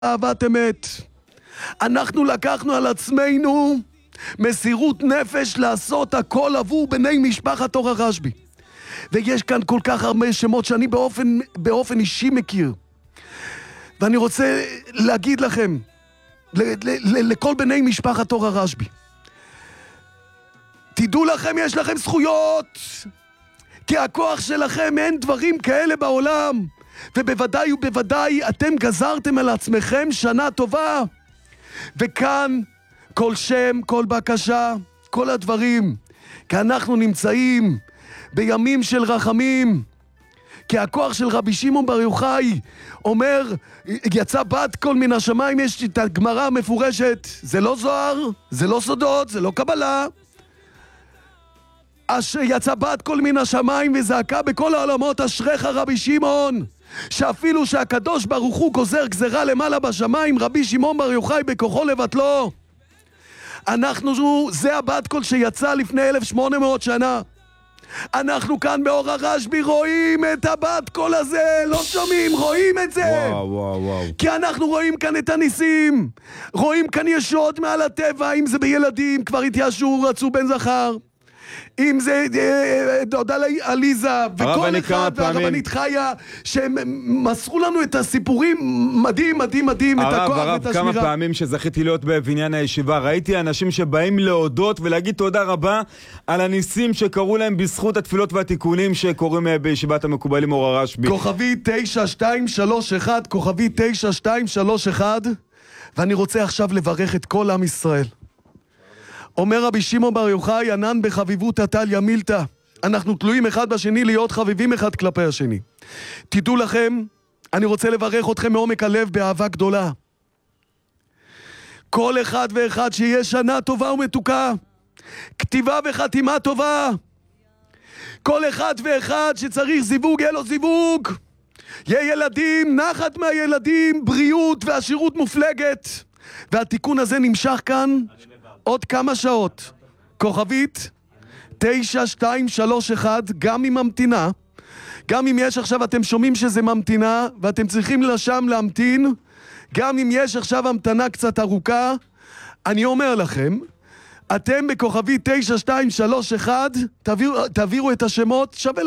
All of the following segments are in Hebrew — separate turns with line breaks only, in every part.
אהבת אמת. אנחנו לקחנו על עצמנו מסירות נפש לעשות הכל עבור בני משפחת אור הרשב"י. ויש כאן כל כך הרבה שמות שאני באופן אישי מכיר. ואני רוצה להגיד לכם, לכל בני משפחת אור הרשב"י, תדעו לכם, יש לכם זכויות, כי הכוח שלכם אין דברים כאלה בעולם, ובוודאי ובוודאי אתם גזרתם על עצמכם שנה טובה. וכאן כל שם, כל בקשה, כל הדברים, כי אנחנו נמצאים בימים של רחמים, כי הכוח של רבי שמעון בר יוחאי אומר, יצא בת קול מן השמיים. יש את הגמרא המפורשת, זה לא זוהר, זה לא סודות, זה לא קבלה. יצא בת קול מן השמיים וזעקה בכל העולמות, אשריך רבי שמעון, שאפילו שהקדוש ברוך הוא גוזר גזרה למעלה בשמיים, רבי שמעון בר יוחאי בכוחו לבטלו. זה הבת קול שיצא לפני 1800 שנה. אנחנו כאן באור הרשב"י רואים את הבת קול הזה, לא שומעים, רואים את זה.
וואו.
כי אנחנו רואים כאן את הניסים, רואים כאן ישועות מעל הטבע, אם זה בילדים, כבר התיישו, רצו בן זכר, אם זה דודה עליזה וכל אחד והרבנית חיה, שהם מסרו לנו את הסיפורים מדהים, את הכוח ואת השמירה.
כמה פעמים שזכיתי להיות בבניין הישיבה, ראיתי אנשים שבאים להודות ולהגיד תודה רבה על הניסים שקראו להם בזכות התפילות והתיקונים שקוראים בישיבת המקובלים אור הרשב"י.
כוכבי 9231, כוכבי 9231, ואני רוצה עכשיו לברך את כל עם ישראל. אומר רבי שמעון בר יוחאי, ענן בחביבות הטליה מילתא. אנחנו תלויים אחד בשני להיות חביבים אחד כלפי השני. תדעו לכם, אני רוצה לברך אתכם מעומק הלב באהבה גדולה. כל אחד ואחד שיהיה שנה טובה ומתוקה, כתיבה וחתימה טובה. כל אחד ואחד שצריך זיווג, יהיה לו זיווג. יהיה ילדים, נחת מהילדים, בריאות ועשירות מופלגת. והתיקון הזה נמשך כאן עוד כמה שעות. כוכבית 9231, גם אם ממתינה, גם אם יש עכשיו, אתם שומעים שזה ממתינה ואתם צריכים לשם להמתין, גם אם יש עכשיו המתנה קצת ארוכה, אני אומר לכם, אתם בכוכבית 9231 תעבירו את השמות, שווה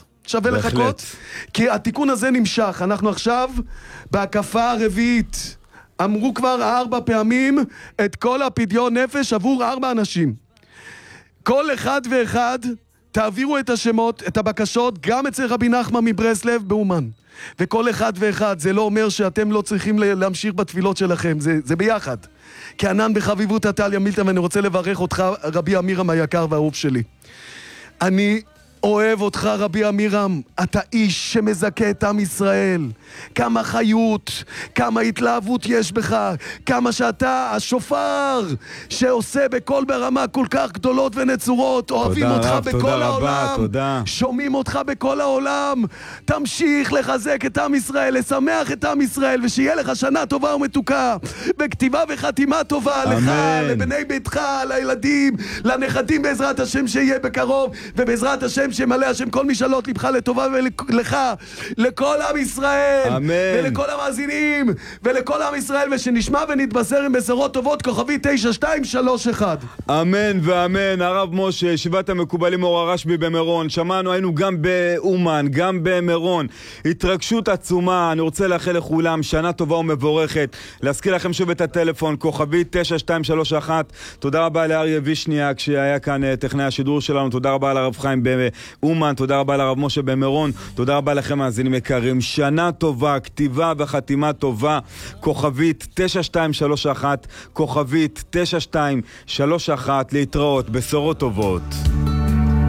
לחכות, כי התיקון הזה נמשך. אנחנו עכשיו בהקפה הרביעית, אמרו כבר 4 פעמים את כל הפדיון נפש עבור 4 אנשים. כל אחד ואחד תעבירו את השמות, את הבקשות, גם אצל רבי נחמן מברסלב באומן. וכל אחד ואחד, זה לא אומר שאתם לא צריכים להמשיך בתפילות שלכם, זה ביחד. כי ענן בחביבות הטליה מילתא, ואני רוצה לברך אותך רבי אמירם היקר והאהוב שלי. אני אוהב אותך רבי אמירם, אתה איש שמזכה את עם ישראל. כמה חיות, כמה התלהבות יש בך, כמה שאתה השופר שעושה בכל ברמה כל כך גדולות ונצורות. אוהבים אותך בכל העולם, שומעים אותך בכל העולם. תמשיך לחזק את עם ישראל, לשמח את עם ישראל, ושיהיה לך שנה טובה ומתוקה, בכתיבה וחתימה טובה לך, לבני ביתך, לילדים, לנכדים, בעזרת השם שיהיה בקרוב, ובעזרת השם שמלא השם כל משאלות לבך לטובה, ולך, לכל עם ישראל,
אמן.
ולכל המאזינים ולכל עם ישראל, ושנשמע ונתבשר עם בשורות טובות. כוכבי 9231.
אמן ואמן. הרב משה, ישיבת המקובלים אור הרשב"י במירון, שמענו, היינו גם באומן, גם במירון, התרגשות עצומה. אני רוצה לאחל לכולם שנה טובה ומבורכת. להזכיר לכם שוב את הטלפון, כוכבי 9231. תודה רבה לאריה וישניאק שהיה כאן טכנאי השידור שלנו, תודה רבה לרב חיים באומן, תודה רבה לרב משה במירון, תודה רבה לכם מאזינים יקרים. שנה טובה, כתיבה וחתימה טובה. כוכבית 9231, כוכבית 9231, להתראות, בשורות טובות.